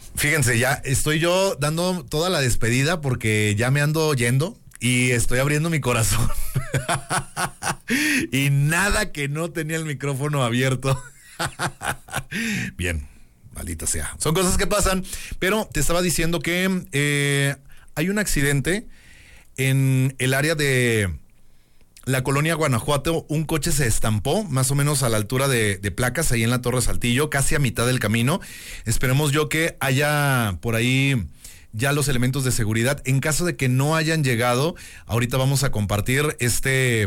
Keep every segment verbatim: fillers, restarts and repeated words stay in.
Fíjense, ya estoy yo dando toda la despedida porque ya me ando yendo y estoy abriendo mi corazón. Y nada que no tenía el micrófono abierto. Bien, maldita sea. Son cosas que pasan, pero te estaba diciendo que eh, hay un accidente en el área de la colonia Guanajuato. Un coche se estampó más o menos a la altura de, de Placas, ahí en la Torre Saltillo, casi a mitad del camino. Esperemos yo que haya por ahí ya los elementos de seguridad. En caso de que no hayan llegado, ahorita vamos a compartir este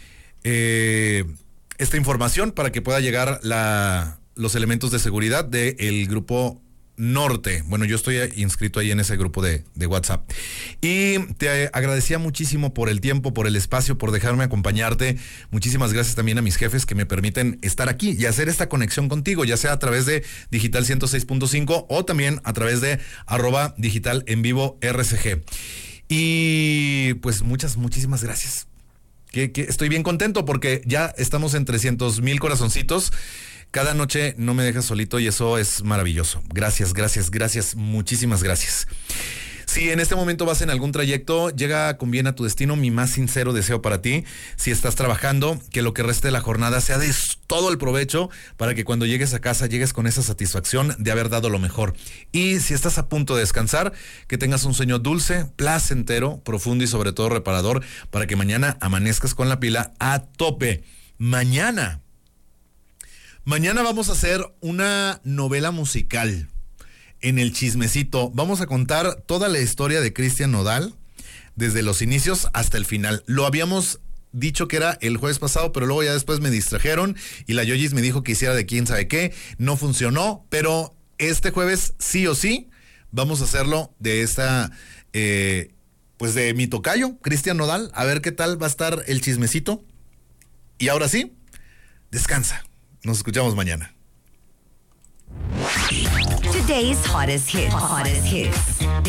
eh, esta información para que pueda llegar la, los elementos de seguridad del grupo Norte. Bueno, yo estoy inscrito ahí en ese grupo de, de WhatsApp. Y te agradecía muchísimo por el tiempo, por el espacio, por dejarme acompañarte. Muchísimas gracias también a mis jefes que me permiten estar aquí y hacer esta conexión contigo, ya sea a través de Digital ciento seis punto cinco o también a través de arroba digital en vivo R C G. Y pues muchas, muchísimas gracias. Que, que estoy bien contento porque ya estamos en trescientos mil corazoncitos. Cada noche no me dejas solito y eso es maravilloso. Gracias, gracias, gracias, muchísimas gracias. Si en este momento vas en algún trayecto, llega con bien a tu destino, mi más sincero deseo para ti. Si estás trabajando, que lo que reste de la jornada sea de todo el provecho para que cuando llegues a casa llegues con esa satisfacción de haber dado lo mejor. Y si estás a punto de descansar, que tengas un sueño dulce, placentero, profundo y sobre todo reparador para que mañana amanezcas con la pila a tope. Mañana. Mañana vamos a hacer una novela musical en el chismecito. Vamos a contar toda la historia de Cristian Nodal, desde los inicios hasta el final. Lo habíamos dicho que era el jueves pasado, pero luego ya después me distrajeron y la Yoyis me dijo que hiciera de quién sabe qué. No funcionó, pero este jueves sí o sí vamos a hacerlo de esta, eh, pues de mi tocayo, Cristian Nodal. A ver qué tal va a estar el chismecito. Y ahora sí, descansa. Nos escuchamos mañana. Today's hottest hits. Hottest hits.